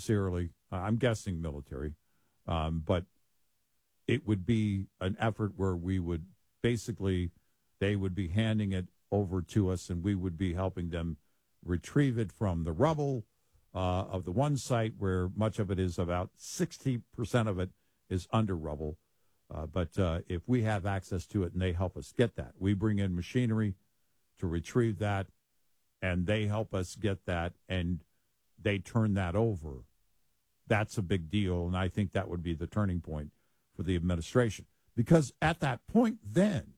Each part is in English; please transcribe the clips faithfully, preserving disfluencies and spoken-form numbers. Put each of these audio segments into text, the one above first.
necessarily, I'm guessing military, um, but it would be an effort where we would basically, they would be handing it over to us and we would be helping them retrieve it from the rubble uh, of the one site where much of it is, about sixty percent of it is under rubble. Uh, but uh, if we have access to it and they help us get that, we bring in machinery to retrieve that, and they help us get that, and they turn that over. That's a big deal, and I think that would be the turning point for the administration. Because at that point then,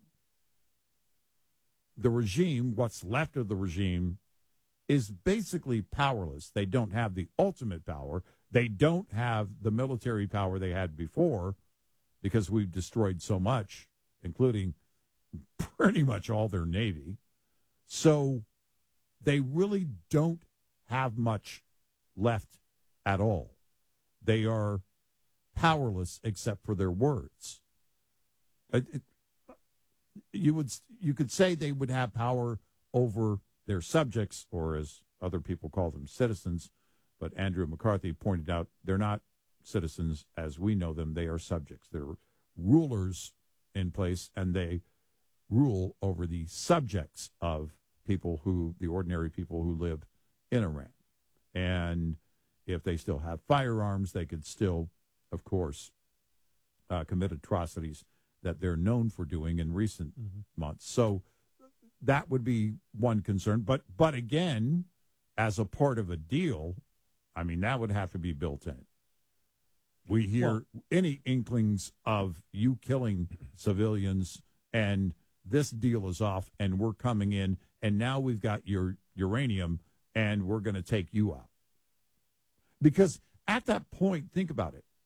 the regime, what's left of the regime, is basically powerless. They don't have the ultimate power. They don't have the military power they had before because we've destroyed so much, including pretty much all their Navy. So they really don't have much left at all. They are powerless except for their words. It, it, you would you could say they would have power over their subjects, or as other people call them, citizens. But Andrew McCarthy pointed out they're not citizens as we know them. They are subjects. They're rulers in place, and they rule over the subjects of people who, the ordinary people who live in Iran. And if they still have firearms, they could still, of course, uh, commit atrocities that they're known for doing in recent mm-hmm. months. So that would be one concern. But but again, as a part of a deal, I mean, that would have to be built in. We hear well, any inklings of you killing civilians and this deal is off and we're coming in and now we've got your uranium and we're going to take you out. Because at that point, think about it.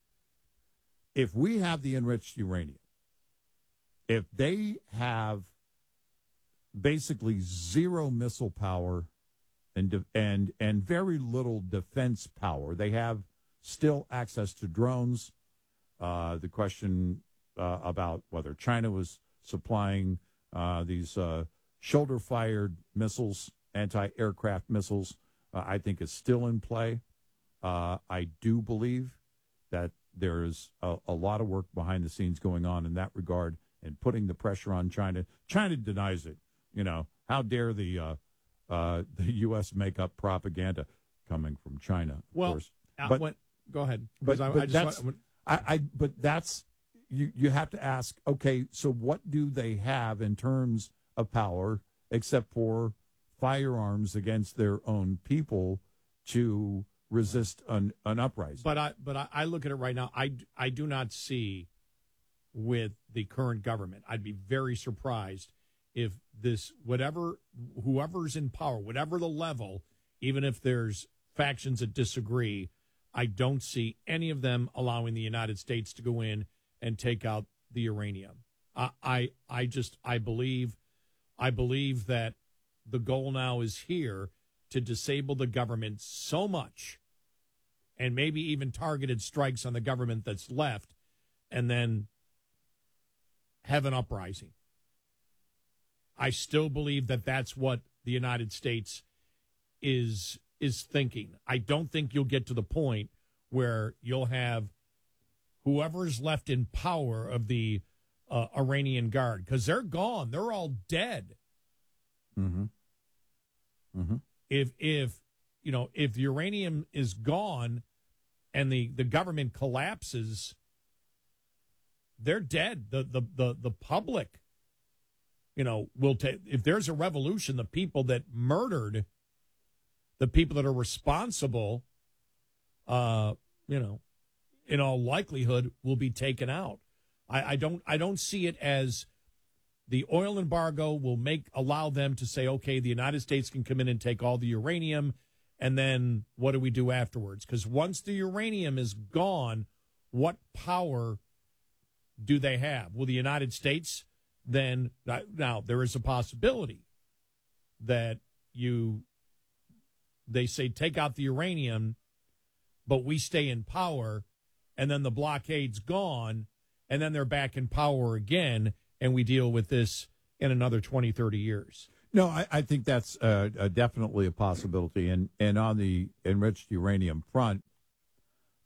If we have the enriched uranium, if they have basically zero missile power and de- and and very little defense power, they have still access to drones. Uh, the question uh, about whether China was supplying uh, these uh, shoulder-fired missiles, anti-aircraft missiles, uh, I think is still in play. Uh, I do believe that there is a, a lot of work behind the scenes going on in that regard and putting the pressure on China. China denies it. You know, how dare the uh, uh, the U S make up propaganda coming from China? Of well, course. Uh, but when, go ahead. But, I, but I just that's, want, I, I, but that's you. You have to ask. Okay, so what do they have in terms of power, except for firearms against their own people to resist an, an uprising? But I, but I, I look at it right now. I, I do not see with the current government. I'd be very surprised if this, whatever, whoever's in power, whatever the level, even if there's factions that disagree, I don't see any of them allowing the United States to go in and take out the uranium. I, I, I just, I believe, I believe that the goal now is here to disable the government so much, and maybe even targeted strikes on the government that's left, and then have an uprising. I still believe that that's what the United States is is thinking. I don't think you'll get to the point where you'll have whoever's left in power of the uh, Iranian Guard, because they're gone. They're all dead. Mm-hmm. Mm-hmm. If if you know if the uranium is gone and the, the government collapses, they're dead. The the the the public, you know, will take. If there's a revolution, the people that murdered the people that are responsible, uh, you know, in all likelihood, will be taken out. I, I don't I don't see it as the oil embargo will make allow them to say, okay, the United States can come in and take all the uranium, and then what do we do afterwards? Because once the uranium is gone, what power do they have? Will the United States then, now there is a possibility that you, they say take out the uranium, but we stay in power, and then the blockade's gone, and then they're back in power again, and we deal with this in another twenty, thirty years. No, I, I think that's uh, uh, definitely a possibility. And, and on the enriched uranium front,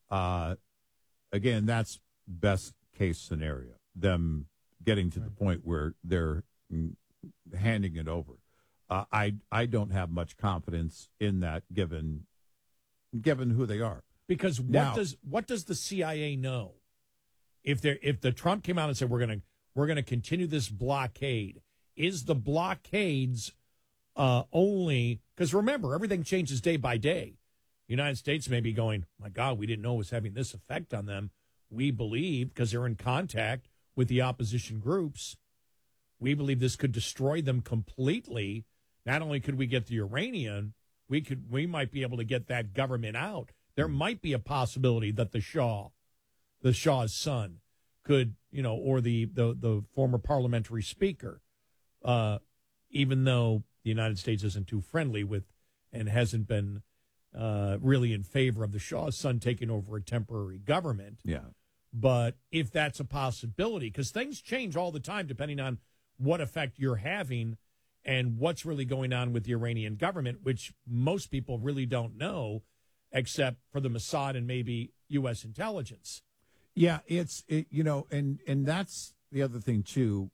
Uh, again, that's best case scenario, them getting to the point where they're mm, handing it over. Uh, I I don't have much confidence in that, given given who they are. Because what Now- does what does the C I A know? If they if the Trump came out and said we're gonna we're gonna continue this blockade, is the blockades uh, only because remember everything changes day by day. The United States may be going, my God, we didn't know it was having this effect on them. We believe because they're in contact with the opposition groups. We believe this could destroy them completely. Not only could we get the uranium, we could we might be able to get that government out. There might be a possibility that the Shah, the Shah's son, could, you know, or the the, the former parliamentary speaker, uh, even though the United States isn't too friendly with and hasn't been uh, really in favor of the Shah's son taking over a temporary government. Yeah. But if that's a possibility, because things change all the time depending on what effect you're having and what's really going on with the Iranian government, which most people really don't know, except for the Mossad and maybe U S intelligence. Yeah, it's it, you know, and and that's the other thing too.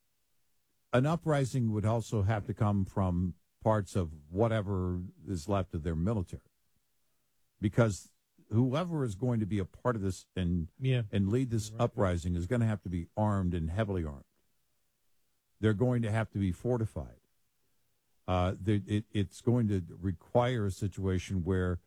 An uprising would also have to come from parts of whatever is left of their military, because whoever is going to be a part of this and Yeah. and lead this uprising is going to have to be armed and heavily armed. They're going to have to be fortified. Uh, they, it, it's going to require a situation where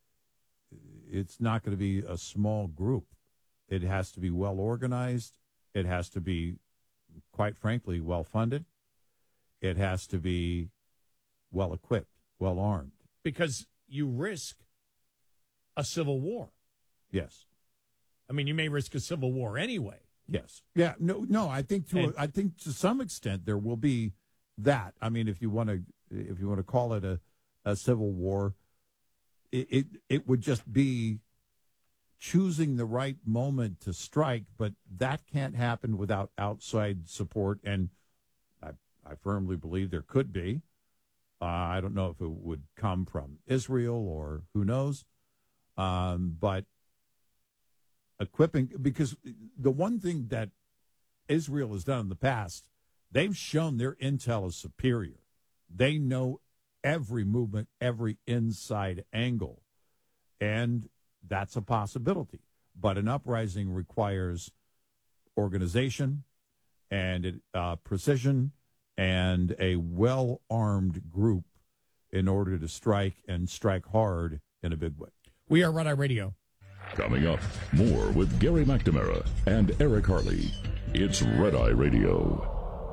it's not going to be a small group. It has to be well organized. It has to be, quite frankly, well funded. It has to be well equipped, well armed. Because you risk a civil war. Yes. I mean, you may risk a civil war anyway. Yes. Yeah. No. No. I think to And- a, I think to some extent there will be that. I mean, if you want to if you want to call it a, a civil war, it, it it would just be choosing the right moment to strike. But that can't happen without outside support, and I I firmly believe there could be. Uh, I don't know if it would come from Israel or who knows, um, but. Equipping, because the one thing that Israel has done in the past, they've shown their intel is superior. They know every movement, every inside angle, and that's a possibility. But an uprising requires organization and it, uh, precision and a well-armed group in order to strike and strike hard in a big way. We are Red Eye Radio. Coming up, more with Gary McNamara and Eric Harley. It's Red Eye Radio.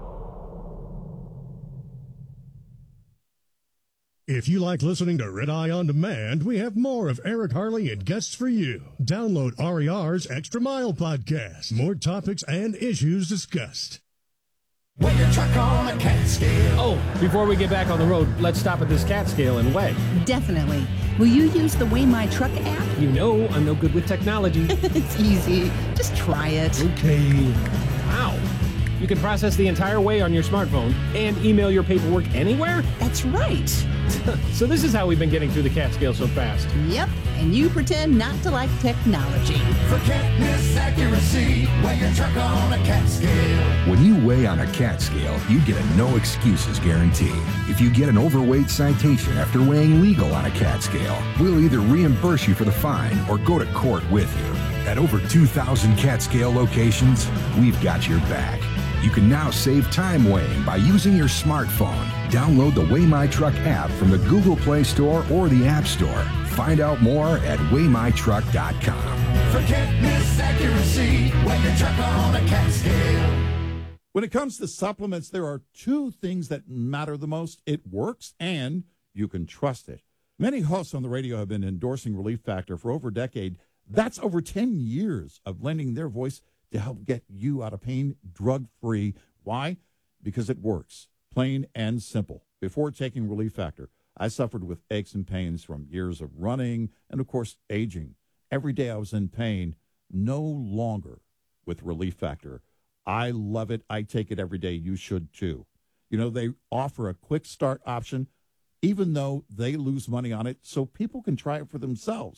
If you like listening to Red Eye On Demand, we have more of Eric Harley and guests for you. Download R E R's Extra Mile podcast. More topics and issues discussed. Weigh your truck on a cat scale. Oh, before we get back on the road, let's stop at this cat scale and weigh. Definitely. Will you use the Weigh My Truck app? You know I'm no good with technology. It's easy. Just try it. Okay. Wow. You can process the entire weigh on your smartphone and email your paperwork anywhere? That's right. So this is how we've been getting through the cat scale so fast. Yep. And you pretend not to like technology. For can't miss accuracy, weigh your truck on a cat scale. When you weigh on a cat scale, you get a no excuses guarantee. If you get an overweight citation after weighing legal on a cat scale, we'll either reimburse you for the fine or go to court with you. At over two thousand cat scale locations, we've got your back. You can now save time weighing by using your smartphone. Download the Weigh My Truck app from the Google Play Store or the App Store. Find out more at weigh my truck dot com. For can't miss accuracy, weigh your truck on a cat scale. When it comes to supplements, there are two things that matter the most. It works and you can trust it. Many hosts on the radio have been endorsing Relief Factor for over a decade. That's over ten years of lending their voice to help get you out of pain drug-free. Why? Because it works, plain and simple. Before taking Relief Factor, I suffered with aches and pains from years of running and, of course, aging. Every day I was in pain, no longer with Relief Factor. I love it. I take it every day. You should, too. You know, they offer a quick start option, even though they lose money on it, so people can try it for themselves.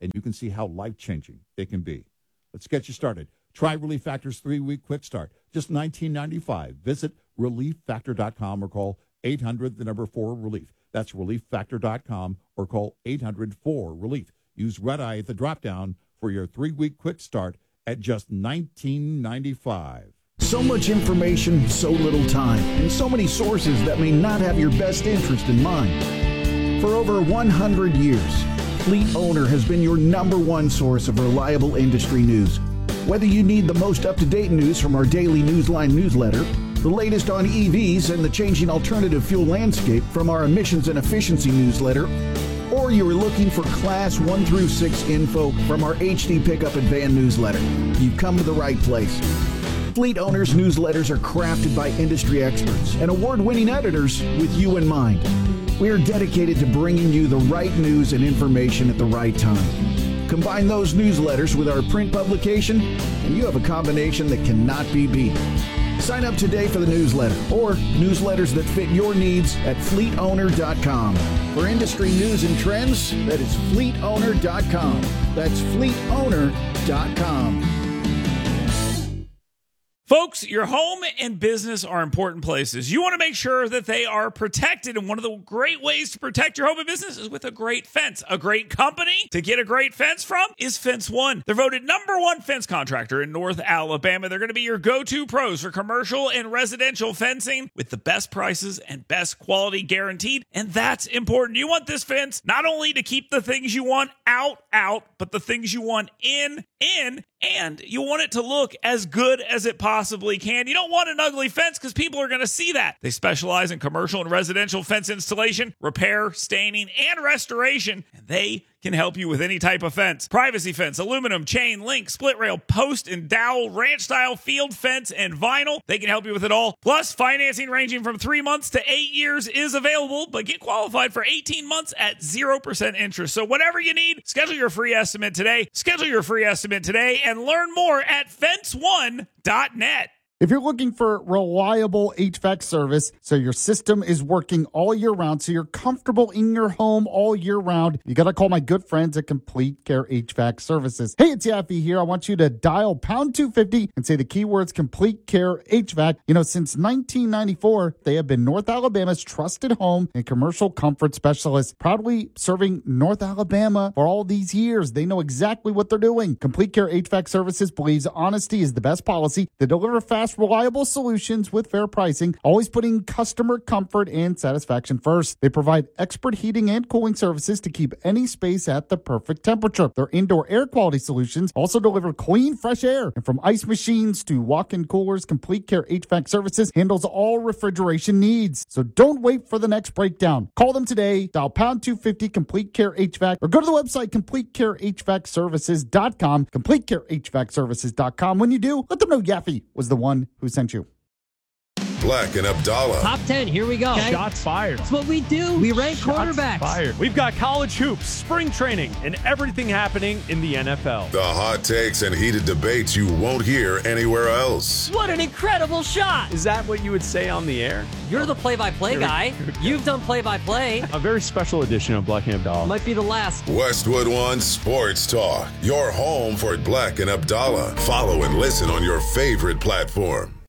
and you can see how life-changing it can be. Let's get you started. Try Relief Factor's three-week quick start. Just nineteen ninety-five. Visit relief factor dot com or call eight hundred, the number four, relief. That's relief factor dot com or call eight hundred, four, relief. Use Red Eye at the drop-down for your three-week quick start at just nineteen ninety-five. So much information, so little time, and so many sources that may not have your best interest in mind. For over one hundred years, Fleet Owner has been your number one source of reliable industry news. Whether you need the most up-to-date news from our daily Newsline newsletter, the latest on E Vs and the changing alternative fuel landscape from our emissions and efficiency newsletter, or you are looking for Class one through six info from our H D Pickup and Van newsletter, you've come to the right place. Fleet Owners newsletters are crafted by industry experts and award-winning editors with you in mind. We are dedicated to bringing you the right news and information at the right time. Combine those newsletters with our print publication, and you have a combination that cannot be beat. Sign up today for the newsletter or newsletters that fit your needs at fleet owner dot com. For industry news and trends, that is fleet owner dot com. That's fleet owner dot com. Folks, your home and business are important places. You want to make sure that they are protected, and one of the great ways to protect your home and business is with a great fence. A great company to get a great fence from is Fence One. They're voted number one fence contractor in North Alabama. They're going to be your go-to pros for commercial and residential fencing with the best prices and best quality guaranteed, and that's important. You want this fence not only to keep the things you want out, out, but the things you want in, in, and you want it to look as good as it possibly can. You don't want an ugly fence because people are going to see that. They specialize in commercial and residential fence installation, repair, staining, and restoration, and they can help you with any type of fence. Privacy fence, aluminum, chain, link, split rail, post and dowel, ranch style, field fence, and vinyl. They can help you with it all. Plus, financing ranging from three months to eight years is available, but get qualified for eighteen months at zero percent interest. So whatever you need, schedule your free estimate today. Schedule your free estimate today and learn more at fence one dot net. If you're looking for reliable H V A C service so your system is working all year round, so you're comfortable in your home all year round, you got to call my good friends at Complete Care H V A C Services. Hey, it's Yaffee here. I want you to dial pound two fifty and say the keywords Complete Care H V A C. You know, since nineteen ninety-four, they have been North Alabama's trusted home and commercial comfort specialist, proudly serving North Alabama for all these years. They know exactly what they're doing. Complete Care H V A C Services believes honesty is the best policy. They deliver fast, reliable solutions with fair pricing, always putting customer comfort and satisfaction first. They provide expert heating and cooling services to keep any space at the perfect temperature. Their indoor air quality solutions also deliver clean, fresh air. And from ice machines to walk-in coolers, Complete Care H V A C Services handles all refrigeration needs. So don't wait for the next breakdown. Call them today. Dial pound two fifty Complete Care H V A C or go to the website complete care h v a c services dot com. complete care h v a c services dot com. When you do, let them know Yaffee was the one who sent you. Black and Abdallah. Top ten, here we go. Okay. Shots fired. That's what we do. We rank Shots quarterbacks. Fired. We've got college hoops, spring training, and everything happening in the N F L. The hot takes and heated debates you won't hear anywhere else. What an incredible shot. Is that what you would say on the air? You're the play-by-play guy. You've done play-by-play. A very special edition of Black and Abdallah. Might be the last. Westwood One Sports Talk. Your home for Black and Abdallah. Follow and listen on your favorite platform.